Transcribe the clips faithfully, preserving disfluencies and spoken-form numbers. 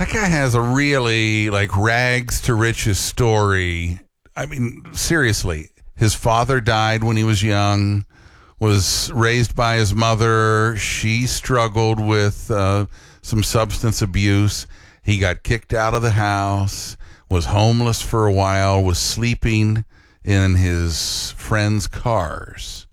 That guy has a really, like, rags to riches story. I mean, seriously, his father died when he was young, was raised by his mother. She struggled with uh, some substance abuse. He got kicked out of the house, was homeless for a while, was sleeping in his friends' cars,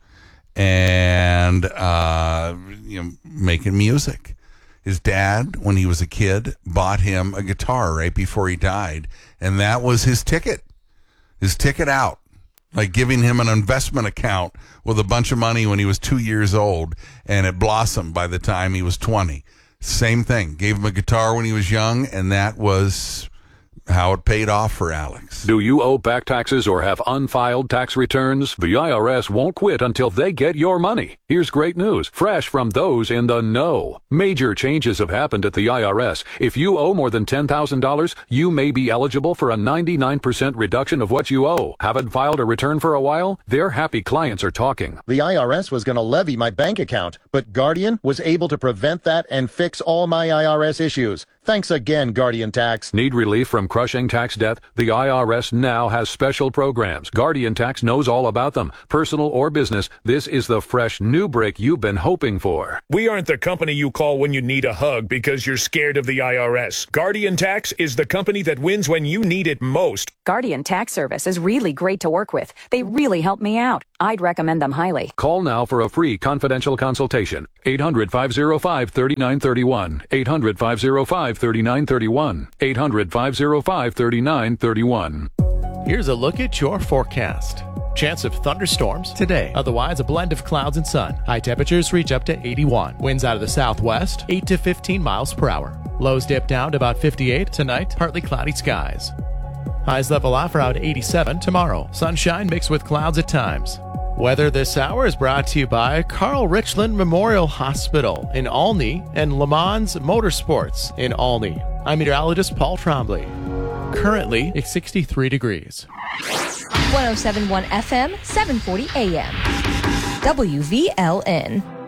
and uh, you know, making music. His dad, when he was a kid, bought him a guitar right before he died, and that was his ticket, his ticket out, like giving him an investment account with a bunch of money when he was two years old, and it blossomed by the time he was twenty. Same thing. Gave him a guitar when he was young, and that was how it paid off for Alex. Do you owe back taxes or have unfiled tax returns? The I R S won't quit until they get your money. Here's great news, fresh from those in the know. Major changes have happened at the I R S. If you owe more than ten thousand dollars, you may be eligible for a ninety-nine percent reduction of what you owe. Haven't filed a return for a while? Their happy clients are talking. The I R S was going to levy my bank account, but Guardian was able to prevent that and fix all my I R S issues. Thanks again, Guardian Tax. Need relief from crushing tax debt? The I R S now has special programs. Guardian Tax knows all about them. Personal or business, this is the fresh new break you've been hoping for. We aren't the company you call when you need a hug because you're scared of the I R S. Guardian Tax is the company that wins when you need it most. Guardian Tax Service is really great to work with. They really help me out. I'd recommend them highly. Call now for a free confidential consultation. eight hundred, five oh five, three nine three one. eight hundred, five oh five, three nine three one. eight hundred, five oh five, three nine three one. Here's a look at your forecast. Chance of thunderstorms today. Otherwise, a blend of clouds and sun. High temperatures reach up to eighty-one. Winds out of the southwest, eight to fifteen miles per hour. Lows dip down to about fifty-eight. Tonight, partly cloudy skies. Highs level off around eighty-seven tomorrow. Sunshine mixed with clouds at times. Weather this hour is brought to you by Carl Richland Memorial Hospital in Olney and Le Mans Motorsports in Olney. I'm meteorologist Paul Trombley. Currently, it's sixty-three degrees. one oh seven point one F M, seven forty A M. W V L N.